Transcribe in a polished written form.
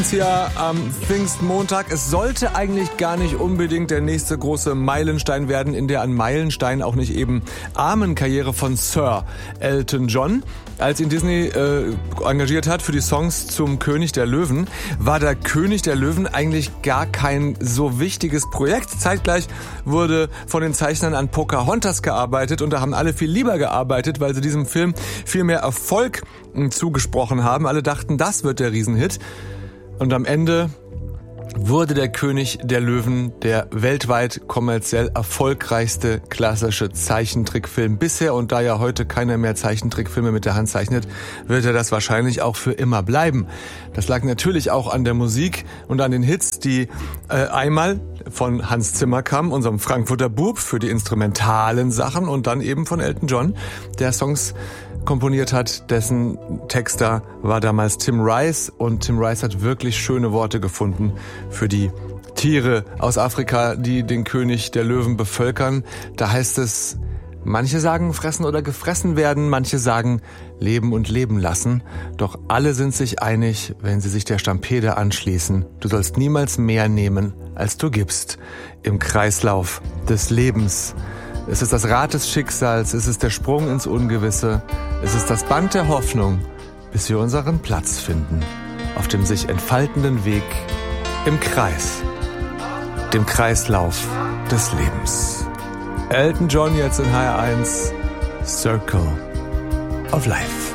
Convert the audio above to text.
Hier am Pfingstmontag. Es sollte eigentlich gar nicht unbedingt der nächste große Meilenstein werden in der an Meilenstein auch nicht eben armen Karriere von Sir Elton John. Als ihn Disney engagiert hat für die Songs zum König der Löwen, war der König der Löwen eigentlich gar kein so wichtiges Projekt. Zeitgleich wurde von den Zeichnern an Pocahontas gearbeitet und da haben alle viel lieber gearbeitet, weil sie diesem Film viel mehr Erfolg zugesprochen haben. Alle dachten, das wird der Riesenhit. Und am Ende wurde der König der Löwen der weltweit kommerziell erfolgreichste klassische Zeichentrickfilm bisher. Und da ja heute keiner mehr Zeichentrickfilme mit der Hand zeichnet, wird er das wahrscheinlich auch für immer bleiben. Das lag natürlich auch an der Musik und an den Hits, die einmal von Hans Zimmer kamen, unserem Frankfurter Bub, für die instrumentalen Sachen und dann eben von Elton John, der Songs komponiert hat, dessen Texter war damals Tim Rice und Tim Rice hat wirklich schöne Worte gefunden für die Tiere aus Afrika, die den König der Löwen bevölkern. Da heißt es, manche sagen fressen oder gefressen werden, manche sagen leben und leben lassen, doch alle sind sich einig, wenn sie sich der Stampede anschließen. Du sollst niemals mehr nehmen, als du gibst, im Kreislauf des Lebens. Es ist das Rad des Schicksals, es ist der Sprung ins Ungewisse, es ist das Band der Hoffnung, bis wir unseren Platz finden, auf dem sich entfaltenden Weg im Kreis, dem Kreislauf des Lebens. Elton John jetzt in HR1, Circle of Life.